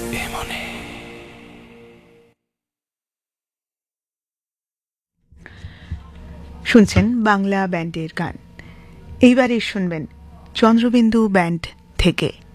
এমনে শুনছেন বাংলা ব্যান্ডের গান। এইবারে শুনবেন চন্দ্রবিন্দু ব্যান্ড থেকে